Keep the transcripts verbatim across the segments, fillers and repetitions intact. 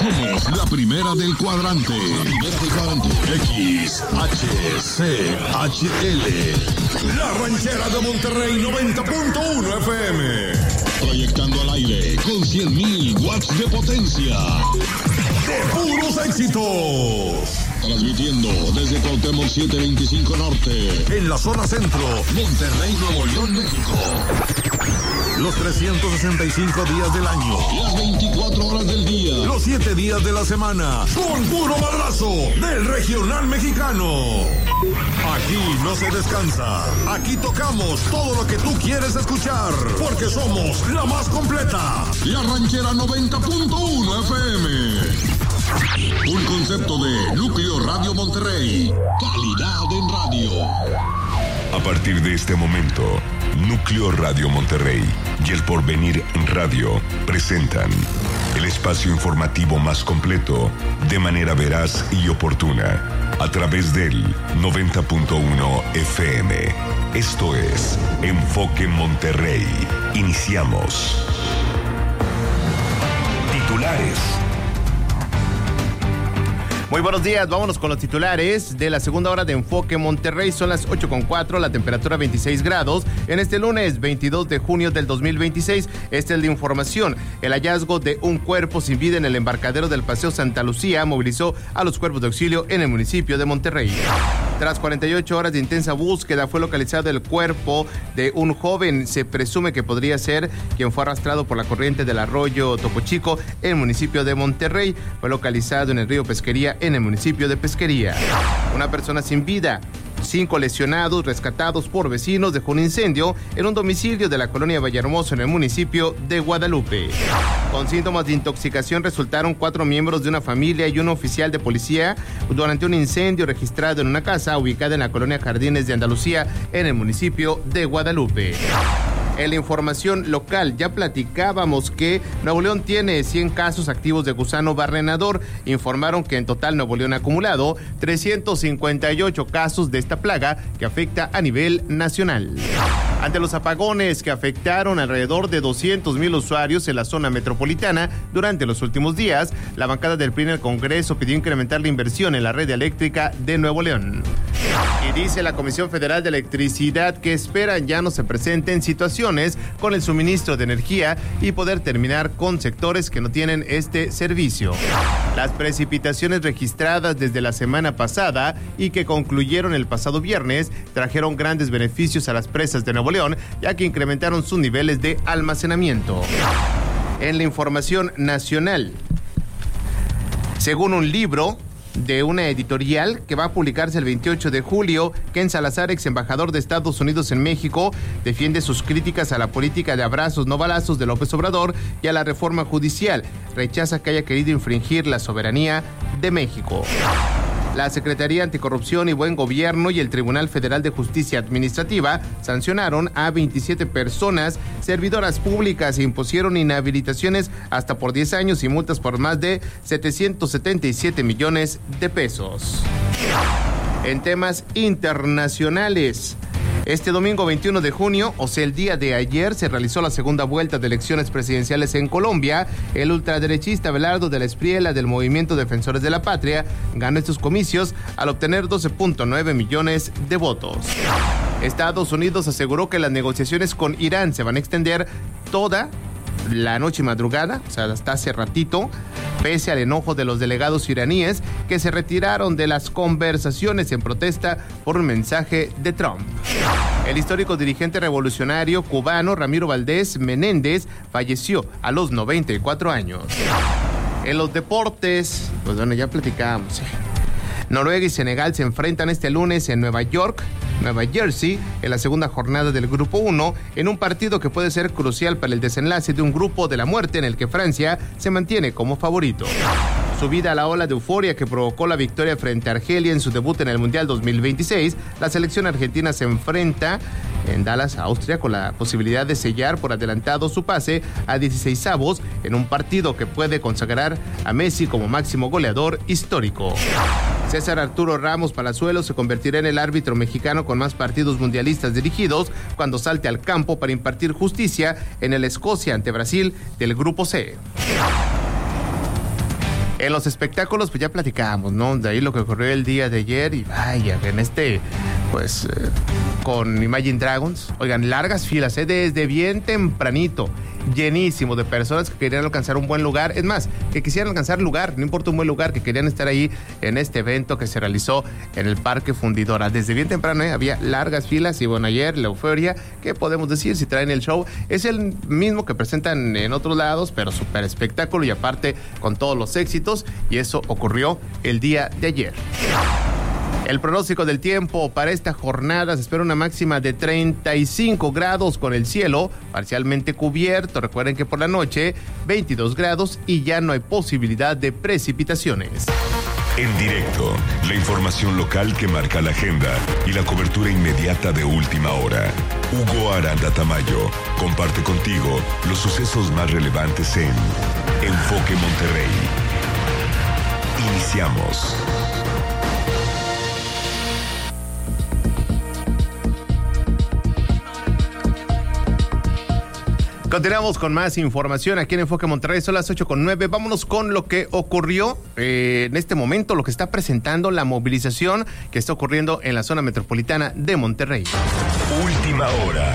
Somos la primera del cuadrante. La primera del cuadrante. X, H, C, H, L. La ranchera de Monterrey noventa punto uno F M. Proyectando al aire con cien mil watts de potencia. De puros éxitos. Transmitiendo desde Cuauhtémoc setecientos veinticinco Norte. En la zona centro. Monterrey, Nuevo León, México. Los trescientos sesenta y cinco días del año. Las veinticuatro horas del día. Los siete días de la semana. Con puro madrazo del regional mexicano. Aquí no se descansa. Aquí tocamos todo lo que tú quieres escuchar. Porque somos la más completa. La ranchera noventa punto uno F M. Un concepto de Núcleo Radio Monterrey. Calidad en radio. A partir de este momento, Núcleo Radio Monterrey y El Porvenir Radio presentan el espacio informativo más completo, de manera veraz y oportuna, a través del noventa punto uno F M. Esto es Enfoque Monterrey. Iniciamos. Titulares. Muy buenos días, vámonos con los titulares de la segunda hora de Enfoque Monterrey. Son las ocho con cuatro, la temperatura veintiséis grados. En este lunes veintidós de junio del dos mil veintiséis, este es el de información. El hallazgo de un cuerpo sin vida en el embarcadero del Paseo Santa Lucía movilizó a los cuerpos de auxilio en el municipio de Monterrey. Tras cuarenta y ocho horas de intensa búsqueda, fue localizado el cuerpo de un joven. Se presume que podría ser quien fue arrastrado por la corriente del arroyo Topo Chico en el municipio de Monterrey. Fue localizado en el río Pesquería, en el municipio de Pesquería. Una persona sin vida, cinco lesionados rescatados por vecinos, dejó un incendio en un domicilio de la colonia Vallehermoso en el municipio de Guadalupe. Con síntomas de intoxicación resultaron cuatro miembros de una familia y un oficial de policía durante un incendio registrado en una casa ubicada en la colonia Jardines de Andalucía en el municipio de Guadalupe. En la información local, ya platicábamos que Nuevo León tiene cien casos activos de gusano barrenador. Informaron que en total Nuevo León ha acumulado trescientos cincuenta y ocho casos de esta plaga que afecta a nivel nacional. Ante los apagones que afectaron alrededor de doscientos mil usuarios en la zona metropolitana durante los últimos días, la bancada del P R I en el Congreso pidió incrementar la inversión en la red eléctrica de Nuevo León. Y dice la Comisión Federal de Electricidad que esperan ya no se presenten situaciones con el suministro de energía y poder terminar con sectores que no tienen este servicio. Las precipitaciones registradas desde la semana pasada y que concluyeron el pasado viernes trajeron grandes beneficios a las presas de Nuevo León, ya que incrementaron sus niveles de almacenamiento. En la información nacional, según un libro de una editorial que va a publicarse el veintiocho de julio, Ken Salazar, ex embajador de Estados Unidos en México, defiende sus críticas a la política de abrazos no balazos de López Obrador y a la reforma judicial. Rechaza que haya querido infringir la soberanía de México. La Secretaría Anticorrupción y Buen Gobierno y el Tribunal Federal de Justicia Administrativa sancionaron a veintisiete personas servidoras públicas e impusieron inhabilitaciones hasta por diez años y multas por más de setecientos setenta y siete millones de pesos. En temas internacionales, este domingo veintiuno de junio, o sea el día de ayer, se realizó la segunda vuelta de elecciones presidenciales en Colombia. El ultraderechista Abelardo de la Espriella del Movimiento Defensores de la Patria ganó estos comicios al obtener doce punto nueve millones de votos. Estados Unidos aseguró que las negociaciones con Irán se van a extender toda la noche y madrugada, o sea, hasta hace ratito, pese al enojo de los delegados iraníes que se retiraron de las conversaciones en protesta por un mensaje de Trump. El histórico dirigente revolucionario cubano Ramiro Valdés Menéndez falleció a los noventa y cuatro años. En los deportes, pues bueno, ya platicábamos. ¿eh? Noruega y Senegal se enfrentan este lunes en Nueva York, Nueva Jersey, en la segunda jornada del Grupo uno, en un partido que puede ser crucial para el desenlace de un grupo de la muerte en el que Francia se mantiene como favorito. Subida a la ola de euforia que provocó la victoria frente a Argelia en su debut en el Mundial dos mil veintiséis, la selección argentina se enfrenta en Dallas, Austria, con la posibilidad de sellar por adelantado su pase a dieciseisavos en un partido que puede consagrar a Messi como máximo goleador histórico. César Arturo Ramos Palazuelos se convertirá en el árbitro mexicano con más partidos mundialistas dirigidos cuando salte al campo para impartir justicia en el Escocia ante Brasil del Grupo C. En los espectáculos, pues ya platicábamos, ¿no? De ahí lo que ocurrió el día de ayer y vaya, en este, pues, eh, con Imagine Dragons, oigan, largas filas, ¿eh? Desde bien tempranito, llenísimo de personas que querían alcanzar un buen lugar, es más, que quisieran alcanzar lugar, no importa un buen lugar, que querían estar ahí en este evento que se realizó en el Parque Fundidora. Desde bien temprano, ¿eh? Había largas filas y bueno, ayer la euforia, ¿qué podemos decir? Si traen el show, es el mismo que presentan en otros lados, pero súper espectáculo y aparte con todos los éxitos, y eso ocurrió el día de ayer. El pronóstico del tiempo para esta jornada se espera una máxima de treinta y cinco grados con el cielo parcialmente cubierto. Recuerden que por la noche veintidós grados y ya no hay posibilidad de precipitaciones. En directo, la información local que marca la agenda y la cobertura inmediata de última hora. Hugo Aranda Tamayo comparte contigo los sucesos más relevantes en Enfoque Monterrey. Iniciamos. Continuamos con más información aquí en Enfoque Monterrey, son las ocho con nueve. Vámonos con lo que ocurrió eh, en este momento, lo que está presentando la movilización que está ocurriendo en la zona metropolitana de Monterrey. Última hora.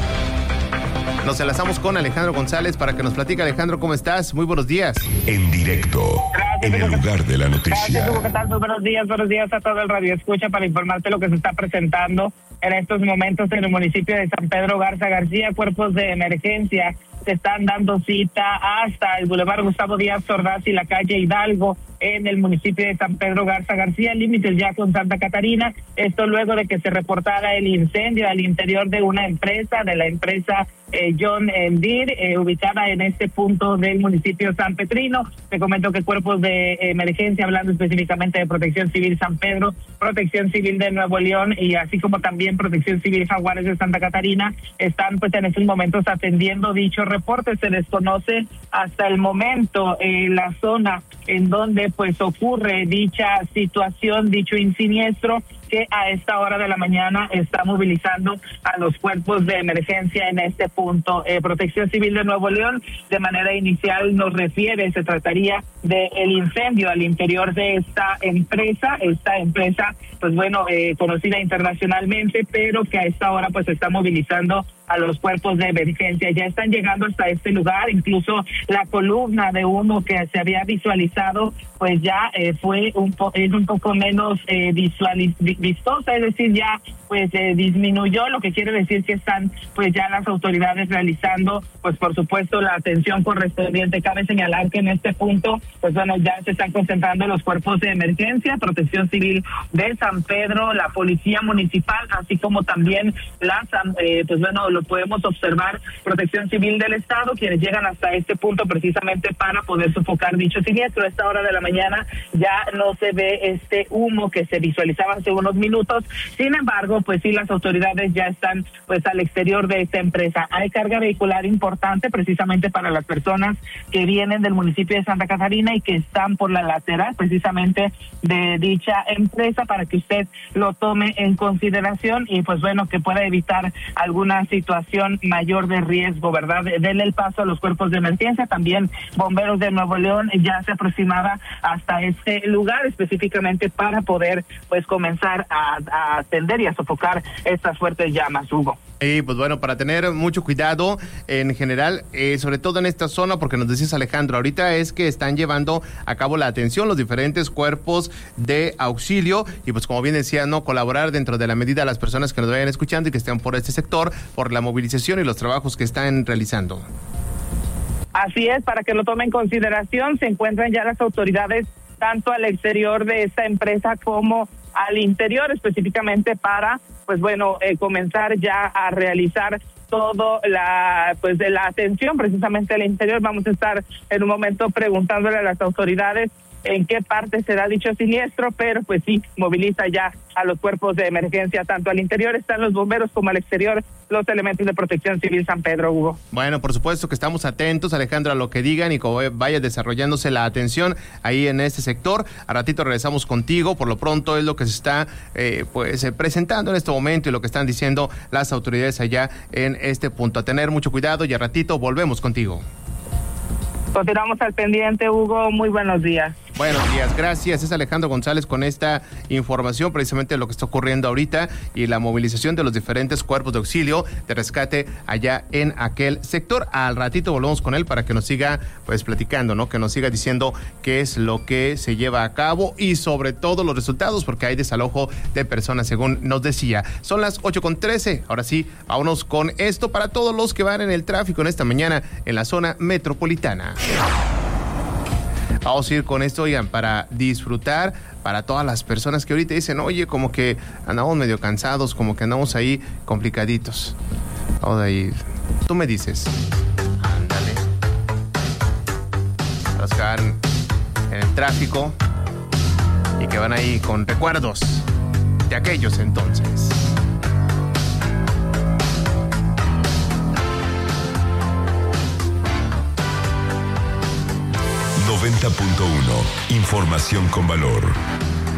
Nos enlazamos con Alejandro González para que nos platique. Alejandro, ¿cómo estás? Muy buenos días. En directo, en el lugar de la noticia. Gracias, ¿qué tal? Muy buenos días, buenos días a todo el radio escucha para informarte lo que se está presentando en estos momentos en el municipio de San Pedro Garza García. Cuerpos de emergencia se están dando cita hasta el Boulevard Gustavo Díaz Ordaz y la calle Hidalgo en el municipio de San Pedro Garza García, límites ya con Santa Catarina. Esto luego de que se reportara el incendio al interior de una empresa, de la empresa eh, John Deere, eh, ubicada en este punto del municipio San Petrino. Te comento que cuerpos de emergencia, hablando específicamente de Protección Civil San Pedro, Protección Civil de Nuevo León y así como también Protección Civil Jaguares de Santa Catarina, están pues en estos momentos atendiendo dicho reporte. Se desconoce hasta el momento eh, la zona en donde pues ocurre dicha situación, dicho siniestro, que a esta hora de la mañana está movilizando a los cuerpos de emergencia en este punto. Eh, Protección Civil de Nuevo León, de manera inicial nos refiere, se trataría de el incendio al interior de esta empresa, esta empresa, pues bueno, eh, conocida internacionalmente, pero que a esta hora pues está movilizando a los cuerpos de emergencia. Ya están llegando hasta este lugar, incluso la columna de humo que se había visualizado, pues ya eh, fue un, po es un poco menos eh, visualiz vistosa, es decir, ya pues eh, disminuyó, lo que quiere decir que están pues ya las autoridades realizando, pues por supuesto, la atención correspondiente. Cabe señalar que en este punto, pues bueno, ya se están concentrando los cuerpos de emergencia, Protección Civil de San Pedro, la Policía Municipal, así como también las, eh, pues bueno, lo podemos observar, Protección Civil del Estado, quienes llegan hasta este punto precisamente para poder sofocar dicho siniestro. A esta hora de la mañana ya no se ve este humo que se visualizaba hace unos minutos. Sin embargo, pues sí, las autoridades ya están pues al exterior de esta empresa. Hay carga vehicular importante precisamente para las personas que vienen del municipio de Santa Catarina y que están por la lateral precisamente de dicha empresa, para que usted lo tome en consideración y pues bueno, que pueda evitar alguna situación mayor de riesgo, ¿verdad? Denle el paso a los cuerpos de emergencia. También Bomberos de Nuevo León ya se aproximaba hasta este lugar específicamente para poder pues comenzar a, a atender y a sofocar estas fuertes llamas, Hugo. Y pues bueno, para tener mucho cuidado en general, eh, sobre todo en esta zona, porque nos decías, Alejandro, ahorita es que están llevando a cabo la atención los diferentes cuerpos de auxilio y pues como bien decía, no colaborar dentro de la medida a las personas que nos vayan escuchando y que estén por este sector, por la movilización y los trabajos que están realizando. Así es, para que lo tomen en consideración, se encuentran ya las autoridades tanto al exterior de esta empresa como al interior, específicamente para, pues bueno, eh, comenzar ya a realizar todo la, pues de la atención precisamente al interior. Vamos a estar en un momento preguntándole a las autoridades en qué parte se da dicho siniestro, pero pues sí, moviliza ya a los cuerpos de emergencia, tanto al interior están los bomberos como al exterior los elementos de Protección Civil San Pedro, Hugo. Bueno, por supuesto que estamos atentos, Alejandro, a lo que digan y como vaya desarrollándose la atención ahí en este sector. A ratito regresamos contigo, por lo pronto es lo que se está eh, pues eh, presentando en este momento y lo que están diciendo las autoridades allá en este punto. A tener mucho cuidado y a ratito volvemos contigo. Continuamos al pendiente, Hugo, muy buenos días. Buenos días, gracias. Es Alejandro González con esta información, precisamente de lo que está ocurriendo ahorita y la movilización de los diferentes cuerpos de auxilio de rescate allá en aquel sector. Al ratito volvemos con él para que nos siga pues platicando, ¿no? Que nos siga diciendo qué es lo que se lleva a cabo y sobre todo los resultados, porque hay desalojo de personas, según nos decía. Son las ocho con trece. Ahora sí, vámonos con esto para todos los que van en el tráfico en esta mañana en la zona metropolitana. Vamos a ir con esto, oigan, para disfrutar, para todas las personas que ahorita dicen, oye, como que andamos medio cansados, como que andamos ahí complicaditos. Vamos a ir. Tú me dices. Ándale. Los que van en el tráfico y que van ahí con recuerdos de aquellos entonces. noventa punto uno. Información con valor.